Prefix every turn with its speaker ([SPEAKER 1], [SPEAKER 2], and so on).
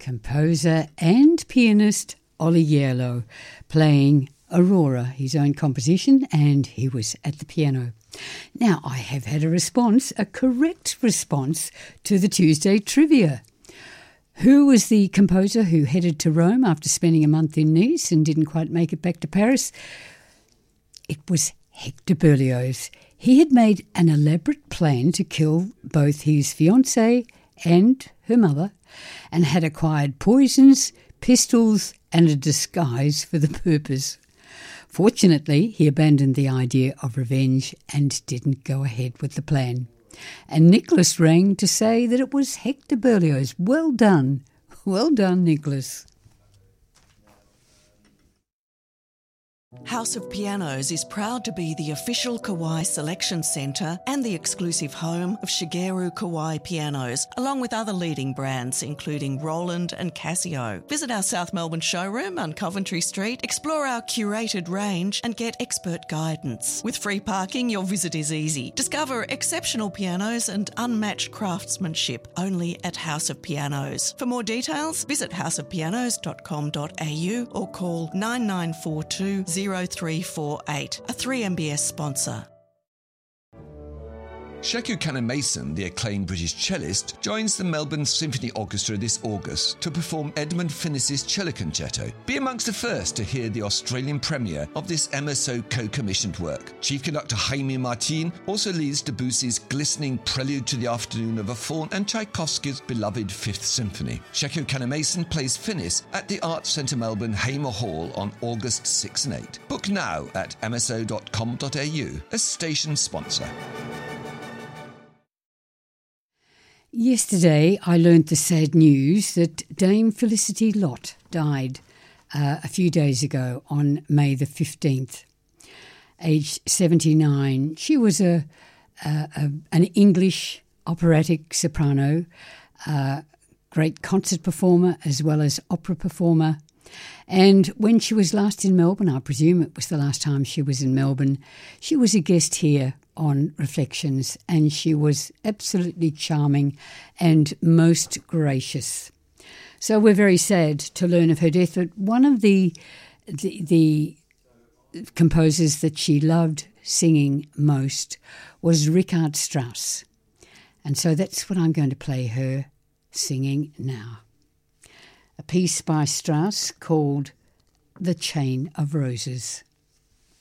[SPEAKER 1] composer and pianist Ollie Yellow playing Aurora, his own composition, and he was at the piano. Now, I have had a correct response to the Tuesday trivia. Who was the composer who headed to Rome after spending a month in Nice and didn't quite make it back to Paris? It was Hector Berlioz. He had made an elaborate plan to kill both his fiancée and her mother, and had acquired poisons, pistols, and a disguise for the purpose. Fortunately, he abandoned the idea of revenge and didn't go ahead with the plan. And Nicholas rang to say that it was Hector Berlioz. Well done. Well done, Nicholas.
[SPEAKER 2] House of Pianos is proud to be the official Kawai selection centre and the exclusive home of Shigeru Kawai pianos, along with other leading brands including Roland and Casio. Visit our South Melbourne showroom on Coventry Street, explore our curated range and get expert guidance. With free parking, your visit is easy. Discover exceptional pianos and unmatched craftsmanship only at House of Pianos. For more details, visit houseofpianos.com.au or call 9942 0348, a 3MBS sponsor.
[SPEAKER 3] Sheku Kanneh-Mason, the acclaimed British cellist, joins the Melbourne Symphony Orchestra this August to perform Edmund Finnis's Cello Concerto. Be amongst the first to hear the Australian premiere of this MSO co-commissioned work. Chief conductor Jaime Martin also leads Debussy's glistening Prelude to the Afternoon of a Faun and Tchaikovsky's beloved Fifth Symphony. Sheku Kanneh-Mason plays Finnis at the Arts Centre Melbourne Hamer Hall on August 6 and 8. Book now at mso.com.au, a station sponsor.
[SPEAKER 1] Yesterday, I learnt the sad news that Dame Felicity Lott died a few days ago on May the 15th, aged 79. She was an English operatic soprano, great concert performer as well as opera performer. And when she was last in Melbourne, I presume it was the last time she was in Melbourne, she was a guest here on Reflections, and she was absolutely charming and most gracious. So we're very sad to learn of her death, but one of the composers that she loved singing most was Richard Strauss. And so that's what I'm going to play her singing now. A piece by Strauss called The Chain of Roses.